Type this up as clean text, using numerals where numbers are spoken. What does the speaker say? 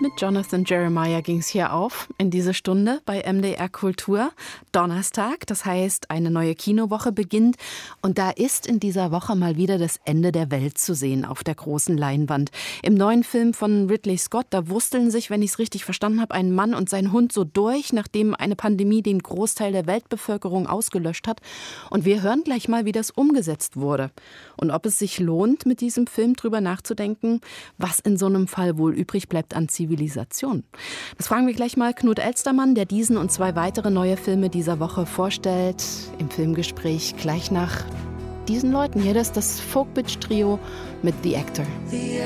Mit Jonathan Jeremiah ging es hier auf in diese Stunde bei MDR Kultur. Donnerstag, das heißt, eine neue Kinowoche beginnt. Und da ist in dieser Woche mal wieder das Ende der Welt zu sehen auf der großen Leinwand. Im neuen Film von Ridley Scott, da wursteln sich, wenn ich es richtig verstanden habe, ein Mann und sein Hund so durch, nachdem eine Pandemie den Großteil der Weltbevölkerung ausgelöscht hat. Und wir hören gleich mal, wie das umgesetzt wurde. Und ob es sich lohnt, mit diesem Film drüber nachzudenken, was in so einem Fall wohl übrig bleibt an Zivilisation. Das fragen wir gleich mal Knut Elstermann, der diesen und 2 weitere neue Filme dieser Woche vorstellt. Im Filmgespräch gleich nach diesen Leuten hier. Das ist das Folk-Bitch-Trio mit The Actor.